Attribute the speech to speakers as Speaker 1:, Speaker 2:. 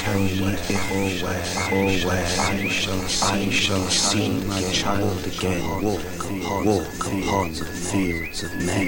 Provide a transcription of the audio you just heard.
Speaker 1: I shall see my child again walk upon the fields of men.